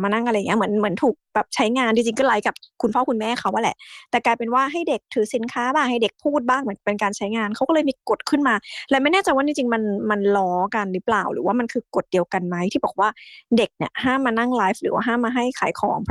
มานั่งอะไรเงี้ยเหมือนถูกแบบใช้งานจริงๆก็ไลฟ์กับคุณพ่อคุณแม่เขาว่าแหละแต่กลายเป็นว่าให้เด็กถือสินค้าบ้างให้เด็กพูดบ้างเหมือนเป็นการใช้งานเขาก็เลยมีกฎขึ้นมาและไม่แน่ใจว่าจริงๆมันล้อกันหรือเปล่าหรือว่ามันคือกฎเดียวกันไหมที่บอกว่าเด็กเนี่ยห้ามมานั่งไลฟ์หรือว่าห้ามมาให้ขายของ